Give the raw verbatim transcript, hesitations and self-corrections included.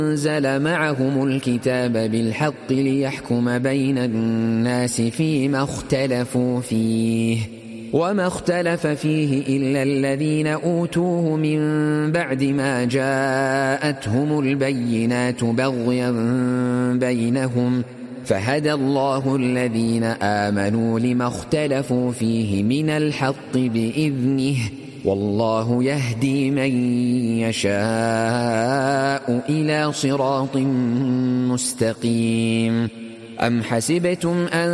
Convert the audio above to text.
أنزل معهم الكتاب بالحق ليحكم بين الناس فيما اختلفوا فيه وما اختلف فيه إلا الذين أوتوه من بعد ما جاءتهم البينات بغيا بينهم فهدى الله الذين آمنوا لما اختلفوا فيه من الحق بإذنه والله يهدي من يشاء إلى صراط مستقيم. أم حسبتم أن